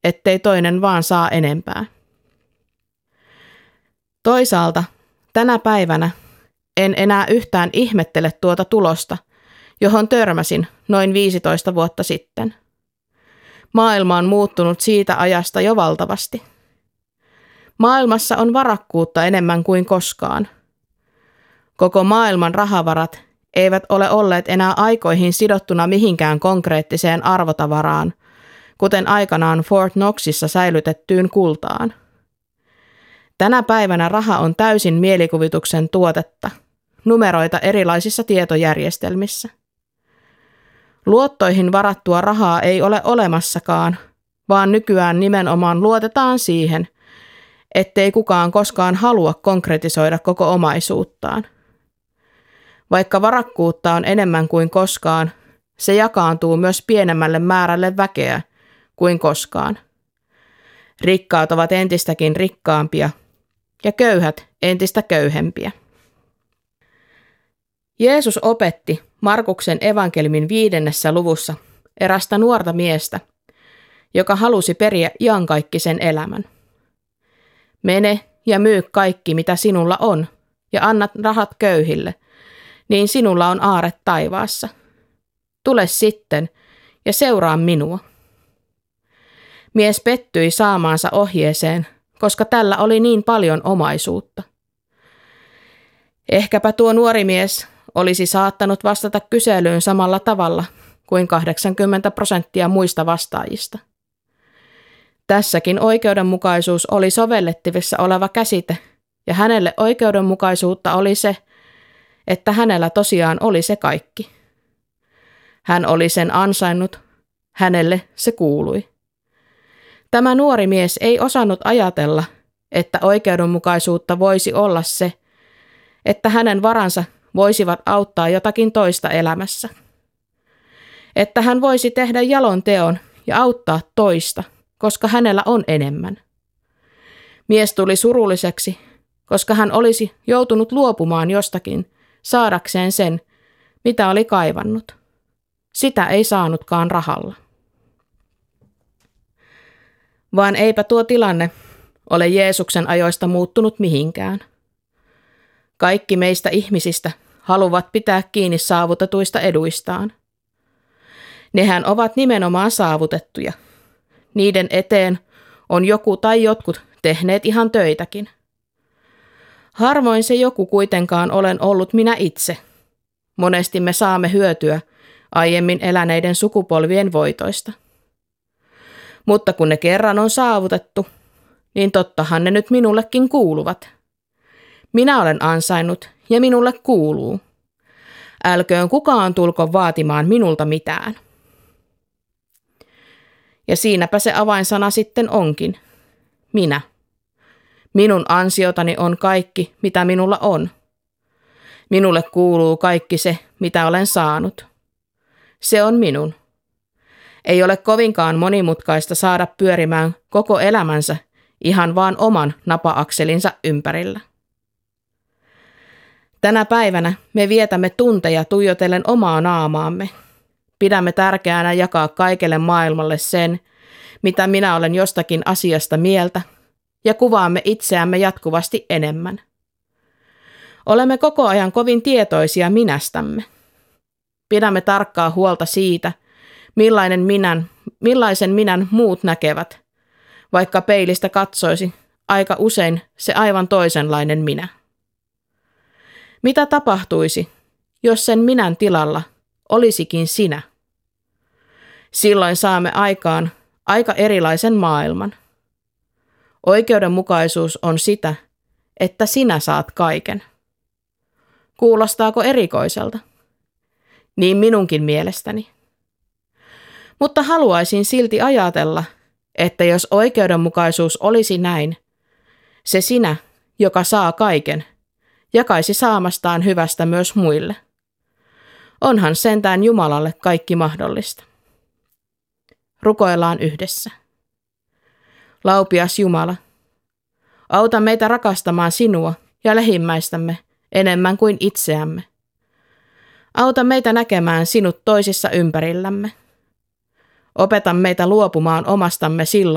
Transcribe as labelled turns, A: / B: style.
A: ettei toinen vaan saa enempää. Toisaalta tänä päivänä en enää yhtään ihmettele tuota tulosta, johon törmäsin noin 15 vuotta sitten. Maailma on muuttunut siitä ajasta jo valtavasti. Maailmassa on varakkuutta enemmän kuin koskaan. Koko maailman rahavarat eivät ole olleet enää aikoihin sidottuna mihinkään konkreettiseen arvotavaraan, kuten aikanaan Fort Knoxissa säilytettyyn kultaan. Tänä päivänä raha on täysin mielikuvituksen tuotetta, numeroita erilaisissa tietojärjestelmissä. Luottoihin varattua rahaa ei ole olemassakaan, vaan nykyään nimenomaan luotetaan siihen, ettei kukaan koskaan halua konkretisoida koko omaisuuttaan. Vaikka varakkuutta on enemmän kuin koskaan, se jakaantuu myös pienemmälle määrälle väkeä kuin koskaan. Rikkaat ovat entistäkin rikkaampia ja köyhät entistä köyhempiä. Jeesus opetti Markuksen evankeliumin 5. luvussa erästä nuorta miestä, joka halusi periä iankaikkisen elämän. Mene ja myy kaikki, mitä sinulla on, ja annat rahat köyhille, niin sinulla on aare taivaassa. Tule sitten ja seuraa minua. Mies pettyi saamaansa ohjeeseen, koska tällä oli niin paljon omaisuutta. Ehkäpä tuo nuori mies olisi saattanut vastata kyselyyn samalla tavalla kuin 80% muista vastaajista. Tässäkin oikeudenmukaisuus oli sovellettavissa oleva käsite, ja hänelle oikeudenmukaisuutta oli se, että hänellä tosiaan oli se kaikki. Hän oli sen ansainnut, hänelle se kuului. Tämä nuori mies ei osannut ajatella, että oikeudenmukaisuutta voisi olla se, että hänen varansa voisivat auttaa jotakin toista elämässä. Että hän voisi tehdä jalon teon ja auttaa toista, koska hänellä on enemmän. Mies tuli surulliseksi, koska hän olisi joutunut luopumaan jostakin saadakseen sen, mitä oli kaivannut. Sitä ei saanutkaan rahalla. Vaan eipä tuo tilanne ole Jeesuksen ajoista muuttunut mihinkään. Kaikki meistä ihmisistä haluavat pitää kiinni saavutetuista eduistaan. Nehän ovat nimenomaan saavutettuja. Niiden eteen on joku tai jotkut tehneet ihan töitäkin. Harvoin se joku kuitenkaan olen ollut minä itse. Monesti me saamme hyötyä aiemmin eläneiden sukupolvien voitoista. Mutta kun ne kerran on saavutettu, niin tottahan ne nyt minullekin kuuluvat. Minä olen ansainnut ja minulle kuuluu. Älköön kukaan tulko vaatimaan minulta mitään. Ja siinäpä se avainsana sitten onkin. Minä. Minun ansiotani on kaikki, mitä minulla on. Minulle kuuluu kaikki se, mitä olen saanut. Se on minun. Ei ole kovinkaan monimutkaista saada pyörimään koko elämänsä ihan vaan oman napa-akselinsa ympärillä. Tänä päivänä me vietämme tunteja tuijotellen omaa naamaamme. Pidämme tärkeänä jakaa kaikelle maailmalle sen, mitä minä olen jostakin asiasta mieltä, ja kuvaamme itseämme jatkuvasti enemmän. Olemme koko ajan kovin tietoisia minästämme. Pidämme tarkkaa huolta siitä, millaisen minän muut näkevät, vaikka peilistä katsoisi aika usein se aivan toisenlainen minä. Mitä tapahtuisi, jos sen minän tilalla olisikin sinä? Silloin saamme aikaan aika erilaisen maailman. Oikeudenmukaisuus on sitä, että sinä saat kaiken. Kuulostaako erikoiselta? Niin minunkin mielestäni. Mutta haluaisin silti ajatella, että jos oikeudenmukaisuus olisi näin, se sinä, joka saa kaiken, jakaisi saamastaan hyvästä myös muille. Onhan sentään Jumalalle kaikki mahdollista. Rukoillaan yhdessä. Laupias Jumala, auta meitä rakastamaan sinua ja lähimmäistämme enemmän kuin itseämme. Auta meitä näkemään sinut toisissa ympärillämme. Opeta meitä luopumaan omastamme silloin,